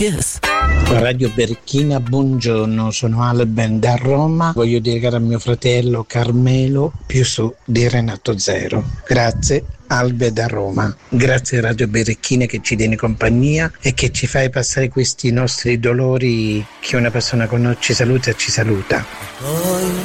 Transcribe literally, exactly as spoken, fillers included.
Kiss. Radio Berechina, buongiorno, sono Alben da Roma. Voglio dedicare a mio fratello Carmelo, più su di Renato Zero. Grazie, Albe da Roma. Grazie Radio Berechina che ci tieni compagnia e che ci fai passare questi nostri dolori, che una persona con noi ci saluta e ci saluta.